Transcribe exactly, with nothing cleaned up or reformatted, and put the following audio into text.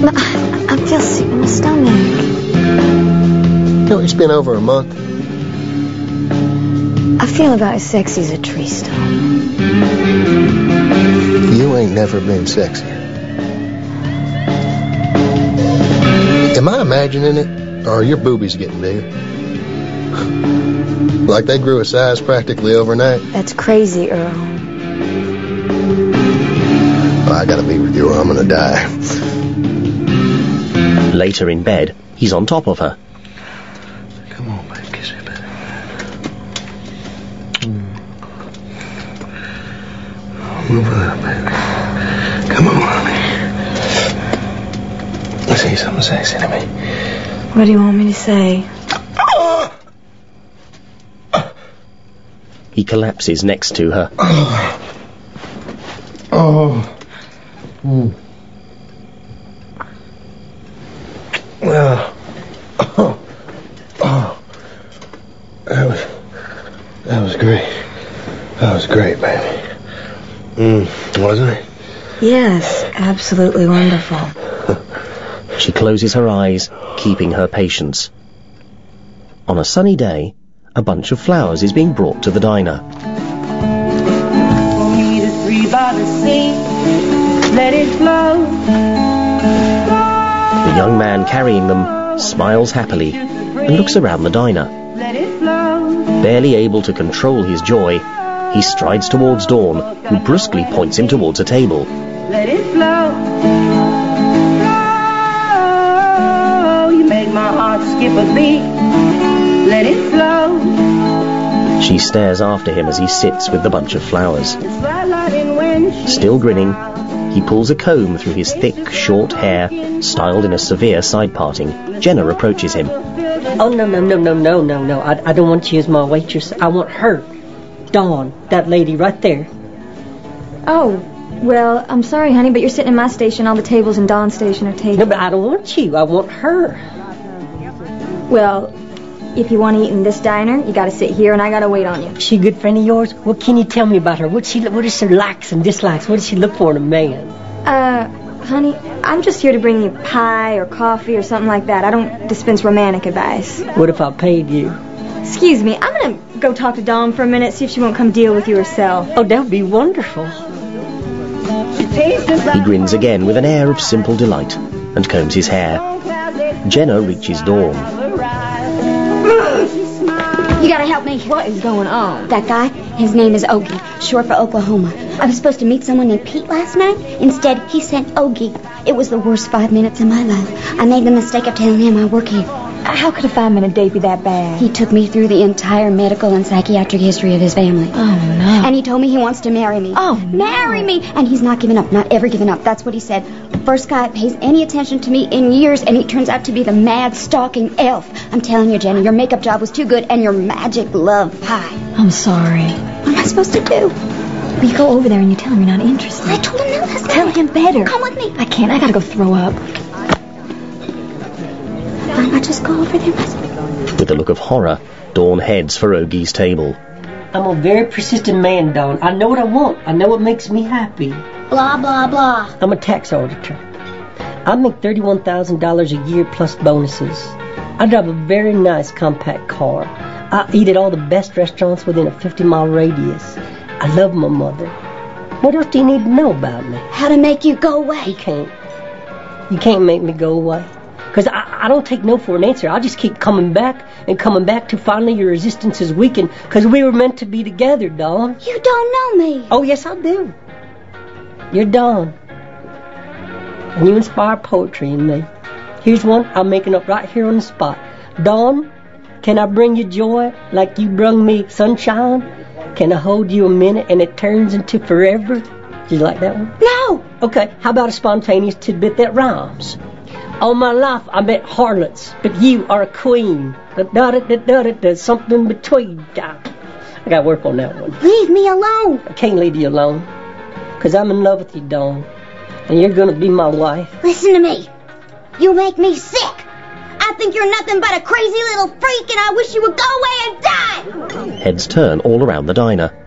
But I, I feel sick in my stomach. You know, it's been over a month. I feel about as sexy as a tree stump. You ain't never been sexier. Am I imagining it, or are your boobies getting bigger? Like they grew a size practically overnight? That's crazy, Earl. Well, I gotta be with you or I'm gonna die. Later in bed, he's on top of her. Come on, babe, kiss it, baby. Move it up, baby. Come on, honey. Say something sexy to me. What do you want me to say? He collapses next to her. Oh. Oh. Mm. Oh. Oh. Oh. That was, that was great. That was great, baby. Mm, wasn't it? Yes, absolutely wonderful. She closes her eyes, keeping her patience. On a sunny day, a bunch of flowers is being brought to the diner. For me to free by the sea, let it flow. The young man carrying them smiles happily and looks around the diner. Let it flow. Barely able to control his joy, he strides towards Dawn, who brusquely points him towards a table. Let it flow. Flow. You make my heart skip a beat. Let it flow. She stares after him as he sits with the bunch of flowers. It's like lightning when she Still grinning, he pulls a comb through his thick, short hair, styled in a severe side parting. Jenna approaches him. Oh, no, no, no, no, no, no, no. I, I don't want you as my waitress. I want her. Dawn, that lady right there. Oh, well, I'm sorry, honey, but you're sitting in my station. All the tables in Dawn's station are taken. No, but I don't want you. I want her. Well, if you want to eat in this diner, you got to sit here, and I got to wait on you. She a good friend of yours? What can you tell me about her? What she, what is her likes and dislikes? What does she look for in a man? Uh, honey, I'm just here to bring you pie or coffee or something like that. I don't dispense romantic advice. What if I paid you? Excuse me, I'm going to go talk to Dawn for a minute, see if she won't come deal with you herself. Oh, that would be wonderful. He grins again with an air of simple delight and combs his hair. Jenna reaches Dawn. You gotta help me. What is going on? That guy, his name is Ogie, short for Oklahoma. I was supposed to meet someone named Pete last night. Instead, he sent Ogie. It was the worst five minutes of my life. I made the mistake of telling him I work here. How could a five-minute date be that bad? He took me through the entire medical and psychiatric history of his family. Oh, no. And he told me he wants to marry me. Oh, no. Marry me! And he's not giving up, not ever giving up. That's what he said. First guy pays any attention to me in years, and he turns out to be the mad, stalking elf. I'm telling you, Jenny, your makeup job was too good, and your magic love pie. I'm sorry. What am I supposed to do? Well, you go over there and you tell him you're not interested. I told him that last night. Tell him better. Come with me. I can't. I gotta go throw up. Why not just go over there myself? With a look of horror, Dawn heads for Ogie's table. I'm a very persistent man, Dawn. I know what I want. I know what makes me happy. Blah, blah, blah. I'm a tax auditor. I make thirty-one thousand dollars a year plus bonuses. I drive a very nice compact car. I eat at all the best restaurants within a fifty-mile radius. I love my mother. What else do you need to know about me? How to make you go You away. can't. You can't make me go away. Because I, I don't take no for an answer. I'll just keep coming back and coming back till finally your resistance is weakened. Because we were meant to be together, Dawn. You don't know me. Oh, yes, I do. You're Dawn. And you inspire poetry in me. Here's one I'm making up right here on the spot. Dawn, can I bring you joy like you brung me sunshine? Can I hold you a minute and it turns into forever? Do you like that one? No. Okay, how about a spontaneous tidbit that rhymes? All my life I met harlots, but you are a queen. Da-da-da-da-da-da, something between. I gotta work on that one. Leave me alone. I can't leave you alone. Because I'm in love with you, Dawn. And you're gonna be my wife. Listen to me. You make me sick. I think you're nothing but a crazy little freak, and I wish you would go away and die. Heads turn all around the diner.